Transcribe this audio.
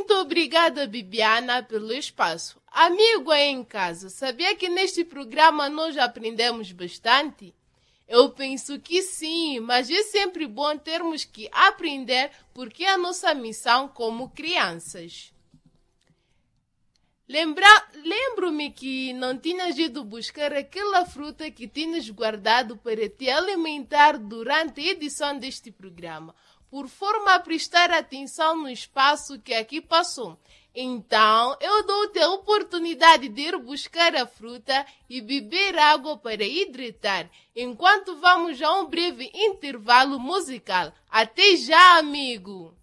Muito obrigada, Bibiana, pelo espaço. Amigo aí em casa, sabia que neste programa nós aprendemos bastante? Eu penso que sim, mas é sempre bom termos que aprender porque é a nossa missão como crianças. Lembro-me que não tinhas ido buscar aquela fruta que tinhas guardado para te alimentar durante a edição deste programa, por forma a prestar atenção no espaço que aqui passou. Então, eu dou-te a oportunidade de ir buscar a fruta e beber água para hidratar, enquanto vamos a um breve intervalo musical. Até já, amigo!